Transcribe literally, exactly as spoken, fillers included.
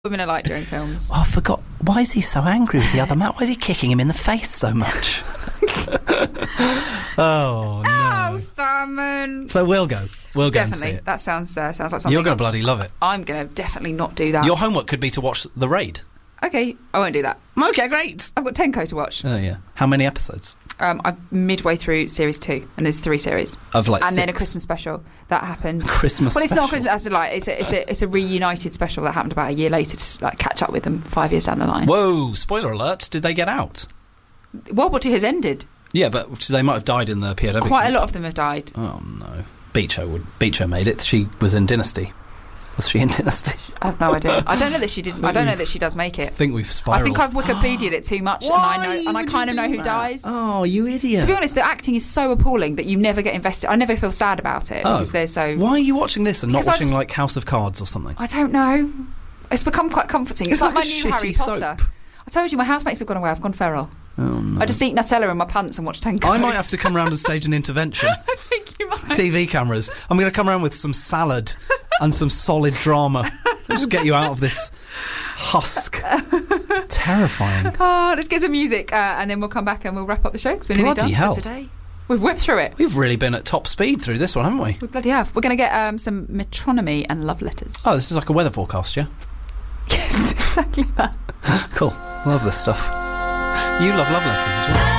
women are like during films. Oh, I forgot. Why is he so angry with the other man? Why is he kicking him in the face so much? oh, no. Oh, Simon. So we'll go. We'll go Definitely. and see it. That sounds, uh, sounds like something. You're going to bloody love it. I'm going to definitely not do that. Your homework could be to watch The Raid. Okay, I won't do that. Okay, great. I've got Tenko to watch. Oh, yeah. How many episodes? Um, I'm midway through series two, and there's three series. Of like And six. then a Christmas special that happened. Christmas Well, it's special. not Christmas. As in, like, it's a, it's a it's a reunited special that happened about a year later to like catch up with them five years down the line. Whoa! Spoiler alert! Did they get out? World War Two has ended. Yeah, but they might have died in the P O W. Quite camp. a lot of them have died. Oh no! Beecher would. Beecher made it. She was in Dynasty. Was she in Dynasty? I have no idea. I don't know that she did. I don't know that she does make I it. think we've spiraled. I think I've Wikipedia'd it too much, and I know, and I kind of know who that? dies. Oh, you idiot! To be honest, the acting is so appalling that you never get invested. I never feel sad about it Oh. because they're so. Why are you watching this and not Because I watching just- like House of Cards or something? I don't know. It's become quite comforting. It's, It's like, like my a new shitty Harry Potter. soap. I told you my housemates have gone away. I've gone feral. Oh no! I just eat Nutella in my pants and watch Tenko. I might have to come round and stage an intervention. I think you might. T V cameras. I'm going to come around with some salad and some solid drama. Just get you out of this husk. Terrifying. Oh, let's get some music, uh, and then we'll come back and we'll wrap up the show. It's been nearly Bloody done hell. for today. We've whipped through it. We've really been at top speed through this one, haven't we? We bloody have. We're going to get um, some metronomy and love letters. Oh, this is like a weather forecast, yeah? Yes, exactly that. Cool. Love this stuff. You love love letters as well.